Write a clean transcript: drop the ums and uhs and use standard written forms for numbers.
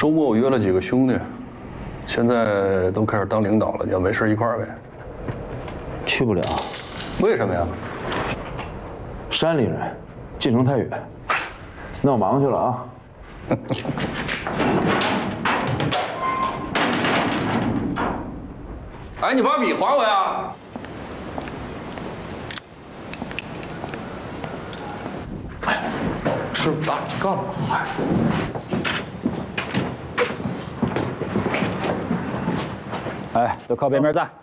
周末我约了几个兄弟，现在都开始当领导了，要没事一块儿呗。 去不了， 为什么呀？ 山里人，进城太远。那我忙去了啊。 哎，你把米还我呀！ 吃不大干嘛呀？ 哎，都靠边边站。